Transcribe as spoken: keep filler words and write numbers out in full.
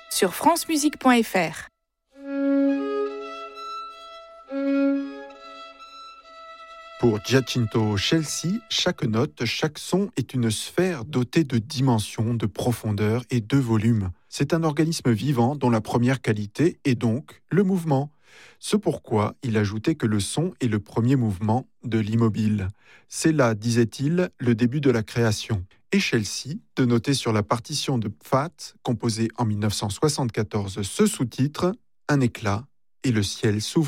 sur francemusique point f r. Pour Giacinto Scelsi, chaque note, chaque son est une sphère dotée de dimensions, de profondeur et de volume. C'est un organisme vivant dont la première qualité est donc le mouvement. Ce pourquoi il ajoutait que le son est le premier mouvement de l'immobile. C'est là, disait-il, le début de la création. Et Scelsi de noter sur la partition de Pfatt, composée en dix-neuf cent soixante-quatorze, ce sous-titre « Un éclat et le ciel s'ouvrit ».